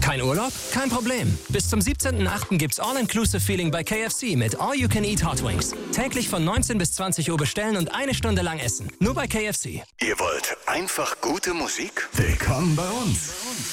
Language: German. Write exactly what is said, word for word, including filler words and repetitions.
Kein Urlaub? Kein Problem. Bis zum siebzehnten achten gibt's All-Inclusive-Feeling bei K F C mit All You Can Eat Hot Wings. Täglich von neunzehn bis zwanzig Uhr bestellen und eine Stunde lang essen. Nur bei K F C. Ihr wollt einfach gute Musik? Willkommen bei uns.